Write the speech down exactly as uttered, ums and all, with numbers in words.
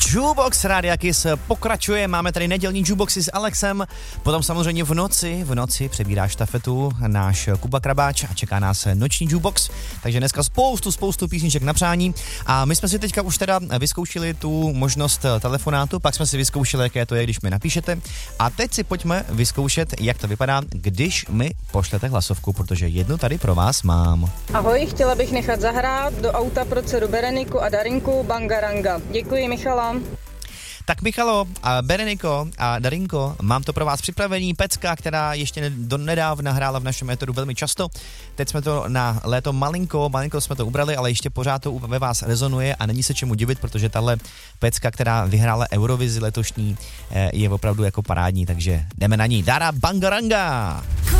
Jukebox Rádia Kiss pokračuje, máme tady nedělní Jukeboxy s Alexem, potom samozřejmě v noci, v noci přebírá štafetu náš Kuba Krabáč a čeká nás noční Jukebox, takže dneska spoustu, spoustu písniček na přání a my jsme si teďka už teda vyzkoušeli tu možnost telefonátu, pak jsme si vyzkoušeli, jaké to je, když mi napíšete a teď si pojďme vyzkoušet, jak to vypadá, když mi pošlete hlasovku, protože jednu tady pro vás mám. Ahoj, chtěla bych nechat zahrát do auta pro dceru Bereniku a Darinku Bangaranga. Děkuji, Michala. Tak Michalo a Bereniko a Darinko, mám to pro vás připravení. Pecka, která ještě do nedávna hrála v našem éteru velmi často. Teď jsme to na léto malinko, malinko jsme to ubrali, ale ještě pořád to ve vás rezonuje a není se čemu divit, protože tahle pecka, která vyhrála Eurovizi letošní, je opravdu jako parádní, takže jdeme na ní. Dara Bangaranga!